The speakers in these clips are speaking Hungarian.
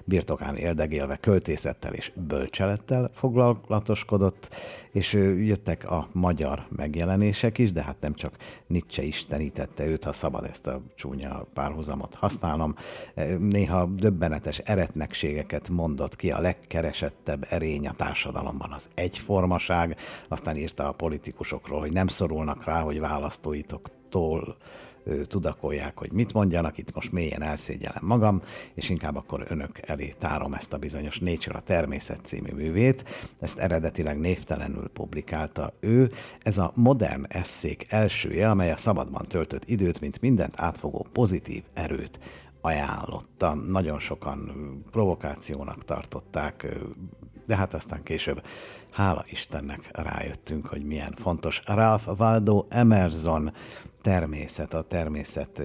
birtokán éldegélve költészettel és bölcselettel foglalatoskodott, és jöttek a magyar megjelenések is, de hát nem csak Nietzsche istenítette őt, ha szabad ezt a csúnya párhuzamot használnom. Néha döbbenetes eretnekségeket mondott ki, a legkeresettebb erény a társadalomban az egyformaság, aztán írta a politikusokról, hogy nem szorulnak rá, hogy választóitoktól tudakolják, hogy mit mondjanak, itt most mélyen elszégyellem magam, és inkább akkor önök elé tárom ezt a bizonyos Nature, a természet című művét. Ezt eredetileg névtelenül publikálta ő. Ez a modern esszék elsője, amely a szabadban töltött időt, mint mindent átfogó pozitív erőt ajánlotta. Nagyon sokan provokációnak tartották, de hát aztán később, hála Istennek, rájöttünk, hogy milyen fontos. Ralph Waldo Emerson természet, a természet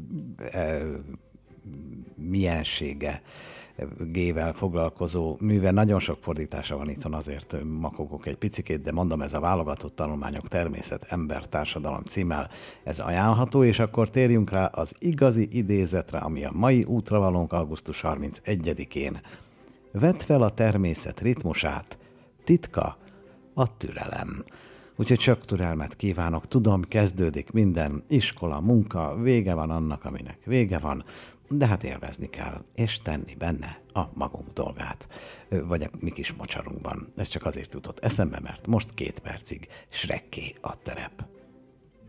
miensége gével foglalkozó műve. Nagyon sok fordítása van itthon, azért makogok egy picikét, de mondom, ez a válogatott tanulmányok természet, ember, társadalom címmel, ez ajánlható, és akkor térjünk rá az igazi idézetre, ami a mai útravalónk augusztus 31-én. Vedd fel a természet ritmusát, titka a türelem. Úgyhogy sok türelmet kívánok, tudom, kezdődik minden, iskola, munka, vége van annak, aminek vége van, de hát élvezni kell, és tenni benne a magunk dolgát, vagy a mi kis mocsarunkban. Ez csak azért jutott eszembe, mert most 2 percig Shrekké a terep.